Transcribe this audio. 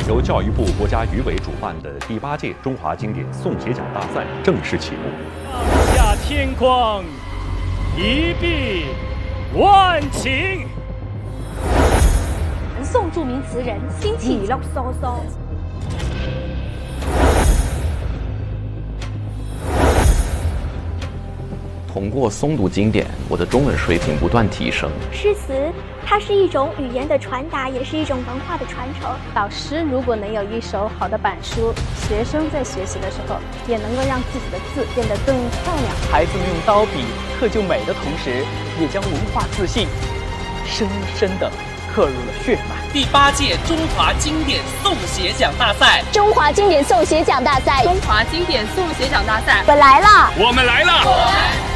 由教育部国家语委主办的第8届中华经典诵写奖大赛正式启幕。 上下天光，一碧万顷。 宋著名词人辛弃疾梭梭。 通过诵读经典，我的中文水平不断提升。 诗词，它是一种语言的传达，也是一种文化的传承。 老师如果能有一手好的板书，学生在学习的时候也能够让自己的字变得更漂亮。 孩子们用刀笔刻就美的同时，也将文化自信深深地刻入了血脉。 第8届中华经典诵写奖大赛， 中华经典诵写奖大赛， 中华经典诵写奖大赛， 我们来了， 我们来了。